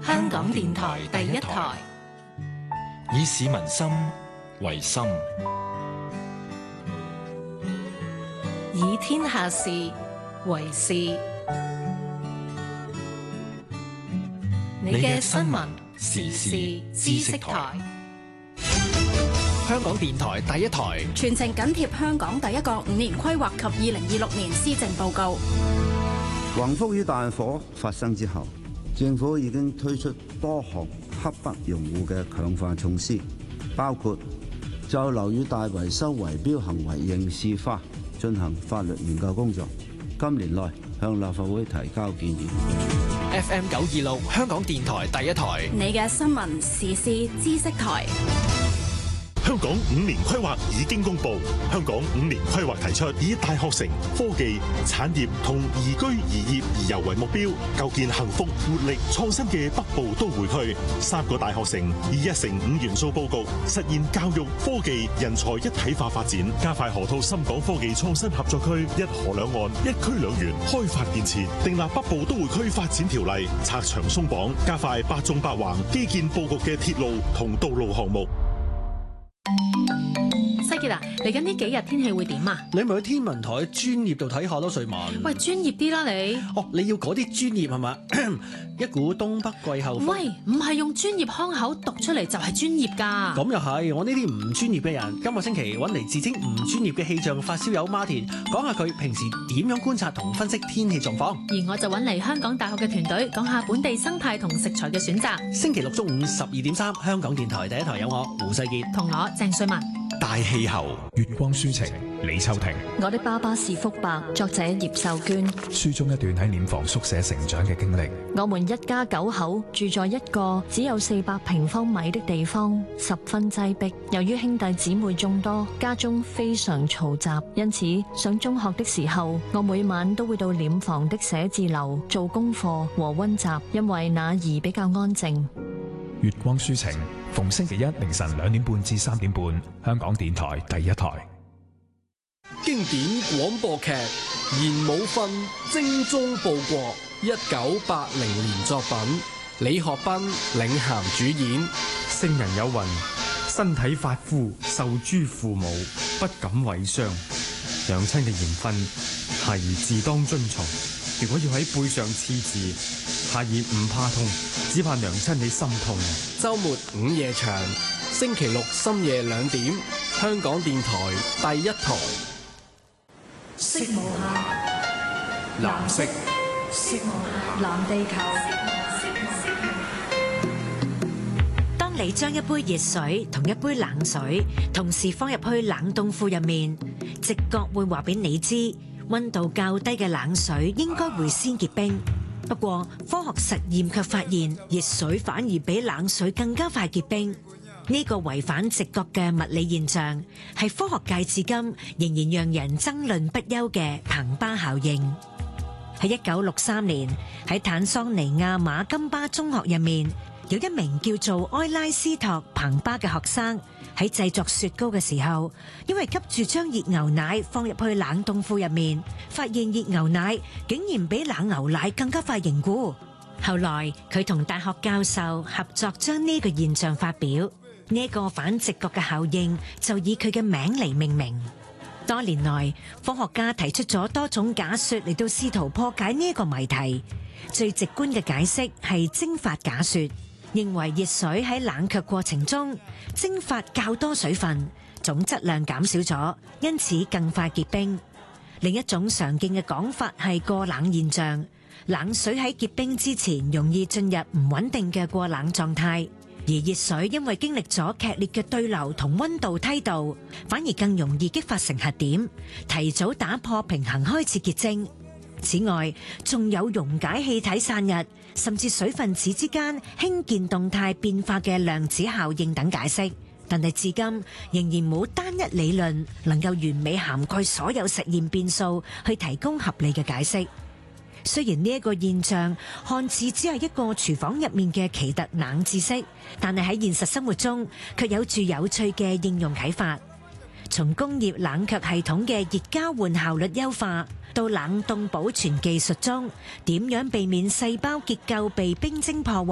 香港電台第一台， 以市民心為心， 以天下事為事。你嘅新聞時事知識台， 香港電台第一台， 全程緊貼香港第一個5年規劃及2026年施政報告。 宏福與大火發生之後，政府已經推出多項刻不容緩嘅強化措施，包括就樓宇大維修圍標行為刑事化進行法律研究工作，今年內向立法會提交建議。 FM 926香港電台第一台， 你嘅新聞時事知識台。 香港5年規劃已經公布，香港5年規劃提出以大學城、科技、產業同宜居宜業宜遊為目標，構建幸福、活力、創新嘅北部都會區。3個大學城以1城5元素佈局，實現教育、科技、人才一體化發展，加快河套深港科技創新合作區，一河兩岸、一區兩園開發建設，訂立北部都會區發展條例，拆牆鬆綁，加快8縱8橫基建佈局嘅鐵路同道路項目。 西傑啊，嚟緊呢幾日天氣會點啊？ 你咪去天文台專業度睇下咯，瑞文。 喂，專業啲啦你。 哦，你要嗰啲專業係嘛？一股東北季候風。 喂，唔係用專業腔口讀出嚟就係專業㗎。 咁又係，我呢啲唔專業嘅人，今個星期揾嚟自稱唔專業嘅氣象發燒友馬田，講下佢平時點樣觀察同分析天氣狀況。 而我就揾嚟香港大學嘅團隊，講下本地生態同食材嘅選擇。 星期六中午12.3，香港電台第一台有我胡世傑同我鄭瑞文。 大氣候，月光抒情，李秋婷。 我的爸爸是福伯，作者葉秀娟。 書中一段喺殮房宿舍成長嘅經歷。 我們一家9口住在一個只有400平方米的地方，十分擠迫。由於兄弟姊妹眾多，家中非常嘈雜，因此上中學的時候，我每晚都會到殮房的寫字樓做功課和溫習，因為那兒比較安靜。 月光抒情，逢星期一凌晨2點半至3點半，香港電台第一台。 經典廣播劇《賢武訓》精忠報國，1980年作品，李學斌領銜主演。 聖人有云：身體髮膚受諸父母，不敢違傷。娘親嘅嚴訓，孩兒自當遵從。如果要喺背上刺字，孩兒唔怕痛，只怕娘親你心痛。 週末午夜場，星期六深夜2點，香港電台第一台。 色無限， 藍色， 色無限，藍地球。 當你將一杯熱水同一杯冷水同時放入去冷凍庫入面，直覺會話俾你知，溫度較低嘅冷水應該會先結冰。不過科學實驗卻發現，熱水反而比冷水更加快結冰。呢個違反直覺嘅物理現象，係科學界至今仍然讓人爭論不休嘅彭巴效應。喺1963年，喺坦桑尼亞馬金巴中學入面，有一名叫做埃拉斯托彭巴嘅學生，喺製作雪糕嘅時候，因為急住將熱牛奶放入去冷凍庫入面，發現熱牛奶竟然比冷牛奶更加快凝固。後來佢同大學教授合作，將呢個現象發表。呢個反直覺嘅效應就以佢嘅名嚟命名。多年來，科學家提出咗多種假說嚟到試圖破解呢個謎題。最直觀嘅解釋係蒸發假說，認為熱水喺冷卻過程中蒸發較多水分，總質量減少咗，因此更快結冰。另一種常見嘅講法係過冷現象，冷水喺結冰之前容易進入唔穩定嘅過冷狀態。而熱水因為經歷咗劇烈嘅對流同溫度梯度，反而更容易激發成核點，提早打破平衡開始結晶。此外，仲有溶解氣體散逸，甚至水分子之間輕鍵動態變化嘅量子效應等解釋，但係至今仍然冇單一理論能夠完美涵蓋所有實驗變數去提供合理嘅解釋。雖然呢一個現象看似只係一個廚房入面嘅奇特冷知識，但係喺現實生活中卻有住有趣嘅應用啟發。從工業冷卻系統嘅熱交換效率優化，到冷凍保存技術中點樣避免細胞結構被冰晶破壞。